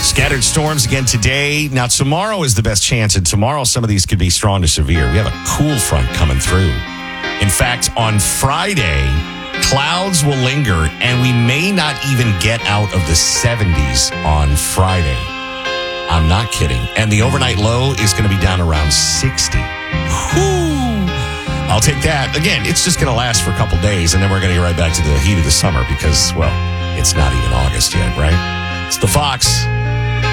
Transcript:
Scattered storms again today. Now, tomorrow is the best chance, and tomorrow some of these could be strong to severe. We have a cool front coming through. In fact, on Friday, clouds will linger, and we may not even get out of the 70s on Friday. I'm not kidding. And the overnight low is going to be down around 60. Whew. I'll take that. Again, it's just going to last for a couple days, and then we're going to get right back to the heat of the summer because, well, it's not even August yet, right? It's the Fox.